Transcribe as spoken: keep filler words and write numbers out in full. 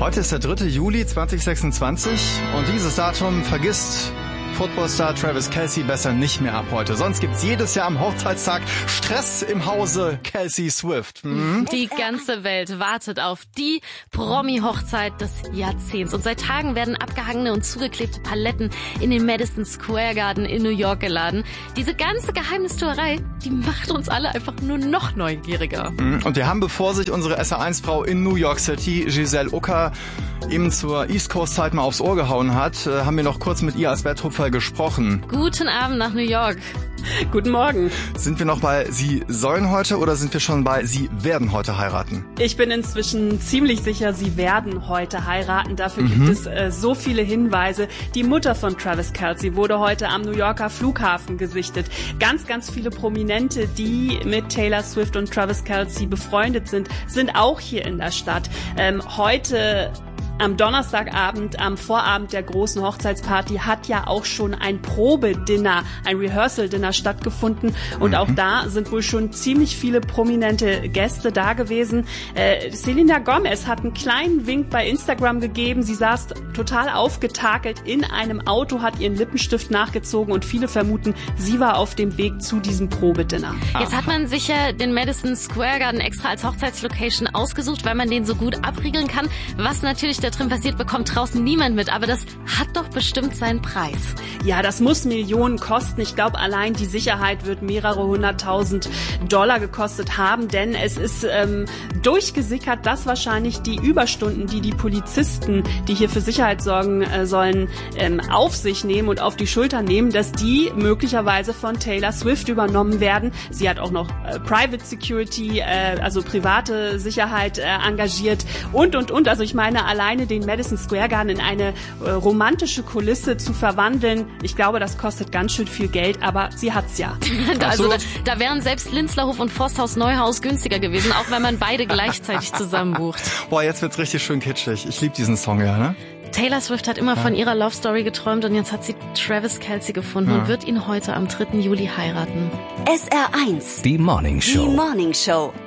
Heute ist der dritte Juli zweitausendsechsundzwanzig und dieses Datum vergisst Footballstar Travis Kelce besser nicht mehr ab heute. Sonst gibt's jedes Jahr am Hochzeitstag Stress im Hause Kelce Swift. Mhm. Die ganze Welt wartet auf die Promi-Hochzeit des Jahrzehnts. Und seit Tagen werden abgehangene und zugeklebte Paletten in den Madison Square Garden in New York geladen. Diese ganze Geheimnistuerei, die macht uns alle einfach nur noch neugieriger. Und wir haben, bevor sich unsere S R eins Frau in New York City, Giselle Ucker, eben zur East Coast Zeit mal aufs Ohr gehauen hat, haben wir noch kurz mit ihr als Betthupfer gesprochen. Guten Abend nach New York. Guten Morgen. Sind wir noch bei Sie sollen heute oder sind wir schon bei Sie werden heute heiraten? Ich bin inzwischen ziemlich sicher, Sie werden heute heiraten. Dafür mhm. gibt es äh, so viele Hinweise. Die Mutter von Travis Kelce wurde heute am New Yorker Flughafen gesichtet. Ganz, ganz viele Prominente, die mit Taylor Swift und Travis Kelce befreundet sind, sind auch hier in der Stadt. Ähm, heute... Am Donnerstagabend, am Vorabend der großen Hochzeitsparty, hat ja auch schon ein Probedinner, ein Rehearsal-Dinner stattgefunden. Und mhm. auch da sind wohl schon ziemlich viele prominente Gäste da gewesen. Äh, Selena Gomez hat einen kleinen Wink bei Instagram gegeben. Sie saß total aufgetakelt in einem Auto, hat ihren Lippenstift nachgezogen und viele vermuten, sie war auf dem Weg zu diesem Probedinner. Jetzt hat man sich ja den Madison Square Garden extra als Hochzeitslocation ausgesucht, weil man den so gut abriegeln kann. Was natürlich da drin passiert, bekommt draußen niemand mit. Aber das hat doch bestimmt seinen Preis. Ja, das muss Millionen kosten. Ich glaube, allein die Sicherheit wird mehrere hunderttausend Dollar gekostet haben. Denn es ist ähm, durchgesickert, dass wahrscheinlich die Überstunden, die die Polizisten, die hier für Sicherheit sorgen äh, sollen, ähm, auf sich nehmen und auf die Schultern nehmen, dass die möglicherweise von Taylor Swift übernommen werden. Sie hat auch noch äh, Private Security, äh, also private Sicherheit äh, engagiert und, und, und. Also ich meine, allein den Madison Square Garden in eine äh, romantische Kulisse zu verwandeln. Ich glaube, das kostet ganz schön viel Geld, aber sie hat's ja. Also da, da wären selbst Linzlerhof und Forsthaus Neuhaus günstiger gewesen, auch wenn man beide gleichzeitig zusammen bucht. Boah, jetzt wird's richtig schön kitschig. Ich liebe diesen Song ja, ne? Taylor Swift hat immer ja. von ihrer Love Story geträumt und jetzt hat sie Travis Kelce gefunden ja. und wird ihn heute am dritten Juli heiraten. S R eins. Die Morning Show. Die Morning Show.